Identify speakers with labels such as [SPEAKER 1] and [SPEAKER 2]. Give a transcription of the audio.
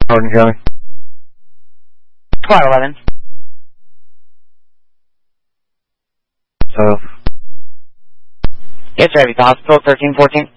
[SPEAKER 1] Hardin County.
[SPEAKER 2] Squad 11.
[SPEAKER 1] South.
[SPEAKER 2] Yes, sir. Have you to hospital 1314?